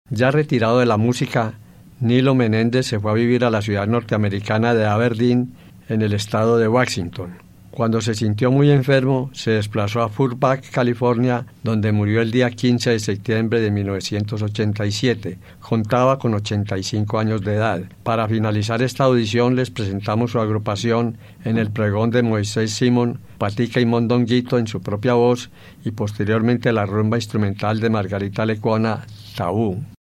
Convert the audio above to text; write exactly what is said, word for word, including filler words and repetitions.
Ya retirado de la música, Nilo Menéndez se fue a vivir a la ciudad norteamericana de Aberdeen, en el estado de Washington. Cuando se sintió muy enfermo, se desplazó a Fairbanks, California, donde murió el día quince de septiembre de mil novecientos ochenta y siete. Contaba con ochenta y cinco años de edad. Para finalizar esta audición, les presentamos su agrupación en el pregón de Moisés Simón, Patica y Mondonguito en su propia voz, y posteriormente la rumba instrumental de Margarita Lecuona, Tabú.